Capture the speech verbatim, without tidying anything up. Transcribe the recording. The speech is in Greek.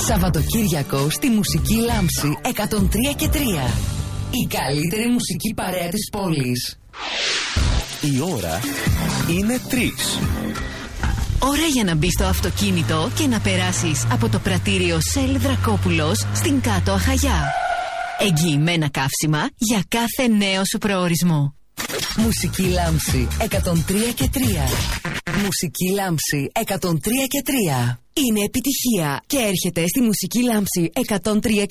Σαββατοκύριακο στη Μουσική Λάμψη εκατόν τρία και τρία. Η καλύτερη μουσική παρέα της πόλης. Η ώρα είναι τρεις. Ώρα για να μπεις στο αυτοκίνητο και να περάσεις από το πρατήριο Σελ Δρακόπουλος στην Κάτω Αχαγιά. Εγγυημένα καύσιμα για κάθε νέο σου προορισμό. Μουσική Λάμψη εκατόν τρία και τρία. Μουσική Λάμψη εκατόν τρία και τρία. Είναι επιτυχία και έρχεται στη Μουσική Λάμψη εκατόν τρία και τρία.